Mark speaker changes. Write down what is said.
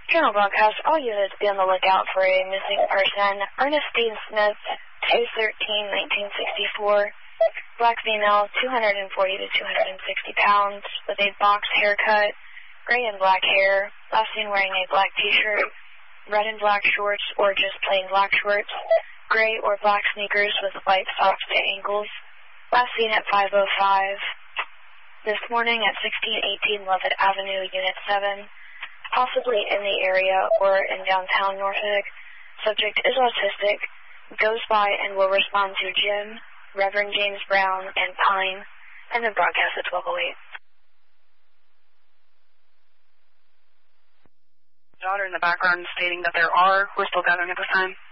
Speaker 1: Journal broadcast, all units be on the lookout for a missing person. Ernestine Smith, 2/13/1964. Black female, 240 to 260 pounds, with a box haircut, gray and black hair, last seen wearing a black t-shirt, red and black shorts or just plain black shorts, gray or black sneakers with white socks to ankles, last seen at 5:05 this morning at 1618 Lovett Avenue, Unit 7, possibly in the area or in downtown Norfolk. Subject is autistic, goes by and will respond to Jim, Reverend James Brown, and Pine, and then broadcast at 12:08.
Speaker 2: Daughter in the background stating that we're still gathering at this time.